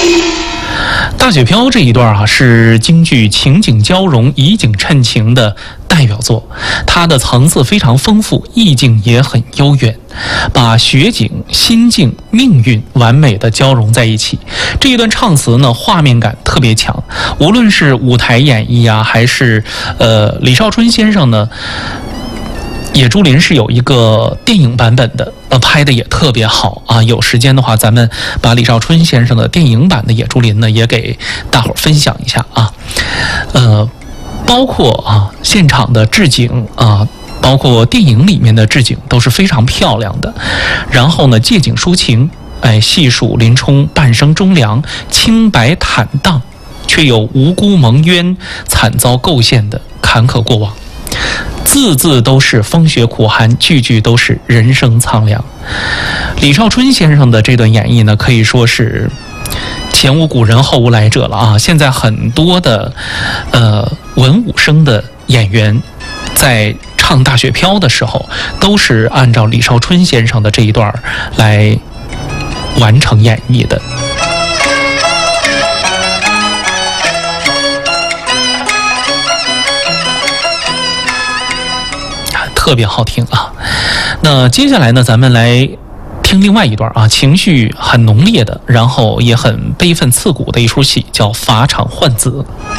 大雪飘这一段啊，是京剧情景交融、以景衬情的代表作，它的层次非常丰富，意境也很悠远，把雪景、心境、命运完美的交融在一起。这一段唱词呢，画面感特别强，无论是舞台演绎啊，还是李少春先生呢，野猪林是有一个电影版本的，拍的也特别好啊。有时间的话，咱们把李少春先生的电影版的野猪林呢，也给大伙儿分享一下啊。包括啊现场的置景啊，包括电影里面的置景都是非常漂亮的。然后呢，借景抒情，细数林冲半生忠良、清白坦荡，却又无辜蒙冤、惨遭构陷的坎坷过往。字字都是风雪苦寒，句句都是人生苍凉。李少春先生的这段演绎呢，可以说是前无古人后无来者了啊！现在很多的文武生的演员在唱《大雪飘》的时候，都是按照李少春先生的这一段来完成演绎的。特别好听啊！那接下来呢，咱们来听另外一段啊，情绪很浓烈的，然后也很悲愤刺骨的一出戏，叫《法场换子》。